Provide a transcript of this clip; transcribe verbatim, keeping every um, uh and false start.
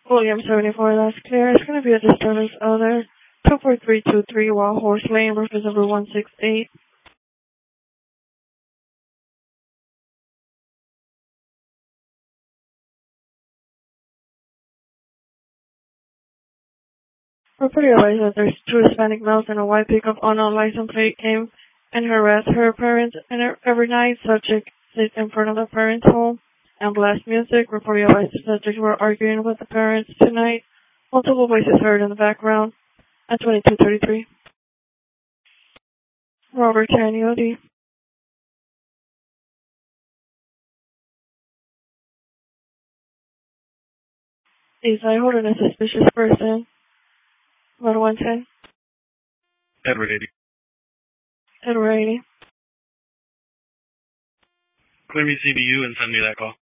William seventy-four, that's clear. It's going to be a disturbance other two four three two three Wild Horse Lane, reference number one six eight. We're pretty advised that there's two Hispanic males and a white pickup on a license plate came and harassed her parents and her every night. Subject sits in front of the parents' home and blast music. Reporting advised the subjects were arguing with the parents tonight. Multiple voices heard in the background at twenty-two thirty-three. Robert Taniodi. Is I holding a suspicious person. About one ten. Edward eighty. Edward eighty. Clear me C B U and send me that call.